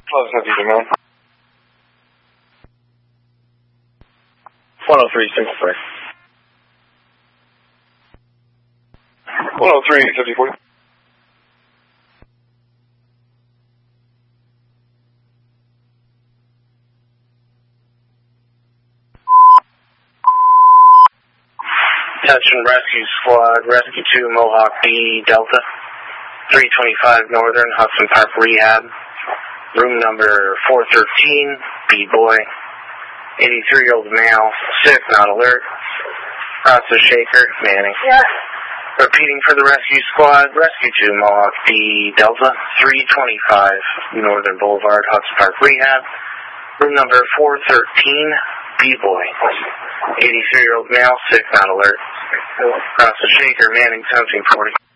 Close with you, man. 103, single play. 103, 54. Attention Rescue Squad, Rescue 2, Mohawk B, Delta. 325 Northern, Hudson Park Rehab. Room number 413, B-Boy. 83-year-old male, sick, not alert. Process shaker, Manning. Yeah. Repeating for the Rescue Squad, Rescue 2, Mohawk B, Delta. 325 Northern Boulevard, Hudson Park Rehab. Room number 413, B-Boy. 83-year-old male, sick, not alert. Process shaker, Manning, 1740.